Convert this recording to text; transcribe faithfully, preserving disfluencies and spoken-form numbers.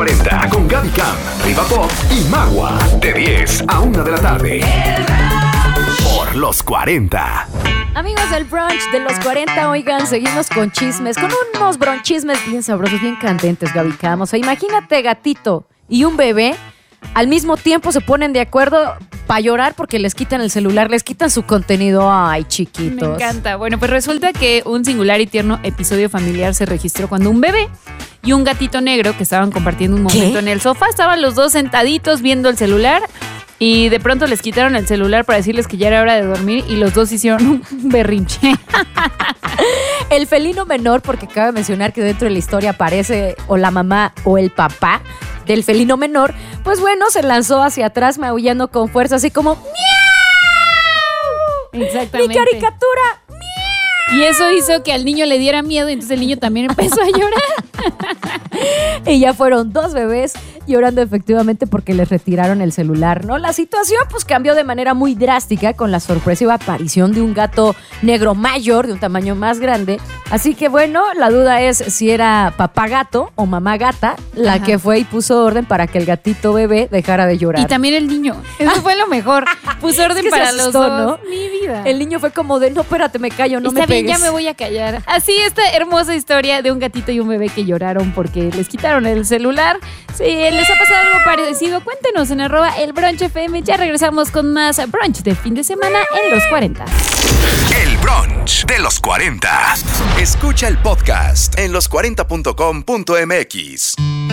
cuarenta con Gaby Cam, Riva Pop y Magua. De diez a una de la tarde. Por los cuarenta. Amigos del brunch de los cuarenta, oigan, seguimos con chismes, con unos bronchismes bien sabrosos, bien candentes, Gaby Cam. O sea, imagínate gatito y un bebé al mismo tiempo se ponen de acuerdo para llorar porque les quitan el celular, les quitan su contenido. Ay, chiquitos. Me encanta. Bueno, pues resulta que un singular y tierno episodio familiar se registró cuando un bebé y un gatito negro que estaban compartiendo un momento ¿Qué? en el sofá, estaban los dos sentaditos viendo el celular y de pronto les quitaron el celular para decirles que ya era hora de dormir y los dos hicieron un berrinche. El felino menor, porque cabe mencionar que dentro de la historia aparece o la mamá o el papá del felino menor, pues bueno, se lanzó hacia atrás maullando con fuerza, así como ¡miau! Exactamente. ¡Mi caricatura! Y eso hizo que al niño le diera miedo y entonces el niño también empezó a llorar. Y ya fueron dos bebés llorando efectivamente porque les retiraron el celular, ¿no? La situación pues cambió de manera muy drástica con la sorpresiva aparición de un gato negro mayor, de un tamaño más grande. Así que bueno, la duda es si era papá gato o mamá gata la Ajá. que fue y puso orden para que el gatito bebé dejara de llorar. Y también el niño. Eso fue lo mejor. Puso orden Es que se para asustó, los dos. ¿no? Mi vida. El niño fue como de, no, espérate, me callo, no Está me bien, pegues. ya me voy a callar. Así, esta hermosa historia de un gatito y un bebé que lloraron porque les quitaron el celular. Si les ha pasado algo parecido, cuéntenos en arroba el brunch F M. Ya regresamos con más brunch de fin de semana en los cuarenta. El brunch de los cuarenta. Escucha el podcast en los cuarenta punto com punto m x.